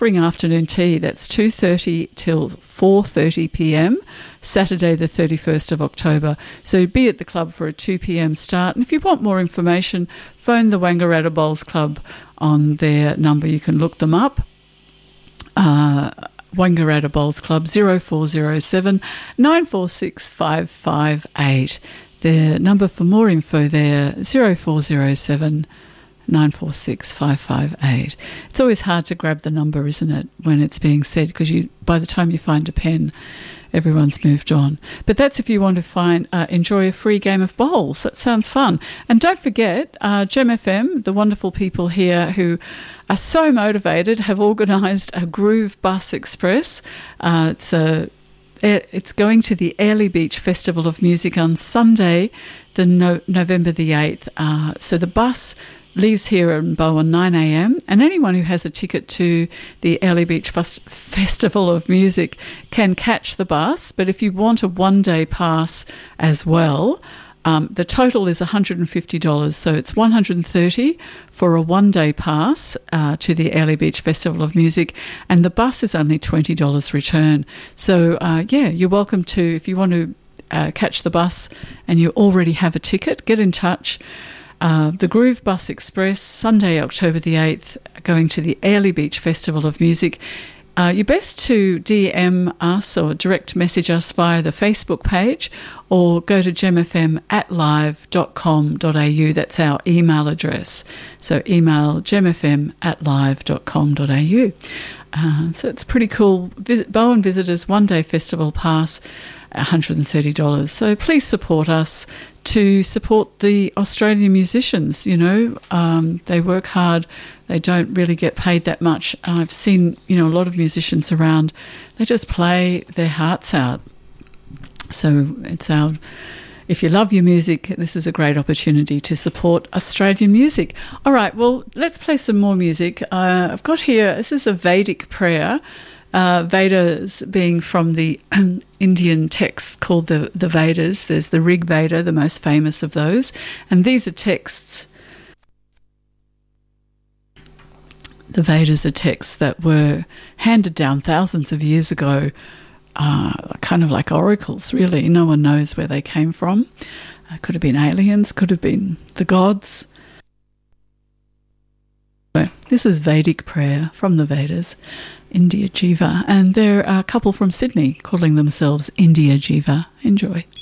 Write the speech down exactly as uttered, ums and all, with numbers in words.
bring afternoon tea. That's two thirty till four thirty p m, Saturday the thirty-first of October. So be at the club for a two p m start. And if you want more information, phone the Wangaratta Bowls Club on their number. You can look them up. Uh, Wangaratta Bowls Club, zero four zero seven nine four six five five eight. Their number for more info there, zero four zero seven nine four six five five eight. It's always hard to grab the number, isn't it, when it's being said, because you, by the time you find a pen, everyone's moved on. But that's if you want to find uh, enjoy a free game of bowls. That sounds fun. And don't forget, uh, Gem F M, the wonderful people here who are so motivated, have organised a Groove Bus Express. Uh, it's a It's going to the Airlie Beach Festival of Music on Sunday, the no- November the eighth. Uh, so the bus leaves here in Bowen nine a m, and anyone who has a ticket to the Airlie Beach Fest- Festival of Music can catch the bus. But if you want a one-day pass as well, Um, the total is one hundred fifty dollars, so it's one hundred thirty dollars for a one-day pass uh, to the Airlie Beach Festival of Music, and the bus is only twenty dollars return. So, uh, yeah, you're welcome to, if you want to uh, catch the bus and you already have a ticket, get in touch. Uh, the Groove Bus Express, Sunday, October the eighth, going to the Airlie Beach Festival of Music. Uh, you're best to D M us or direct message us via the Facebook page, or go to gemfm at live dot com dot a u. That's our email address. So email gemfm at live dot com dot a u. Uh, so it's pretty cool. Visit Bowen Visitors one-day festival pass, one hundred thirty dollars. So please support us to support the Australian musicians. You know, um, they work hard. They don't really get paid that much. I've seen, you know, a lot of musicians around. They just play their hearts out. So it's our, if you love your music, this is a great opportunity to support Australian music. All right, well, let's play some more music. Uh, I've got here, this is a Vedic prayer. Uh, Vedas being from the Indian texts called the, the Vedas. There's the Rig Veda, the most famous of those. And these are texts. The Vedas are texts that were handed down thousands of years ago, uh, kind of like oracles, really. No one knows where they came from. Uh, could have been aliens, could have been the gods. So this is Vedic prayer from the Vedas, India Jiva, and they're a couple from Sydney calling themselves India Jiva. Enjoy.